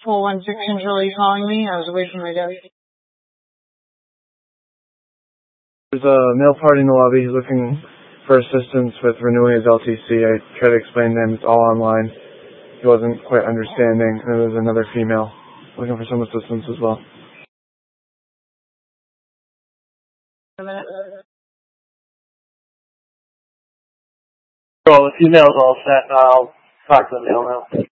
416 Control, are you calling me? I was away from my desk. There's a male party in the lobby. He's looking for assistance with renewing his LTC. I tried to explain to him it's all online. He wasn't quite understanding. And there was another female looking for some assistance as well. A minute. Well, the female's all set. I'll talk to the male now.